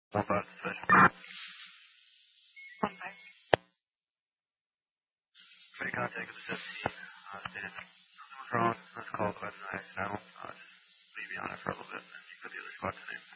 One five session. Okay. Made contact with the 17. Stated nothing was wrong. Let's call it quite an accidental. Just leave me on it for a little bit and you put the other squad to name.